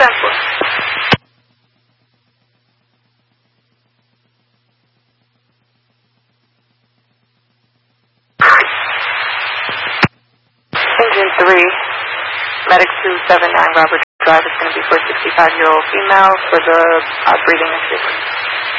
for? Engine 3, Medic 279, Robert Drive is going to be for a 65-year-old female for the breathing issue.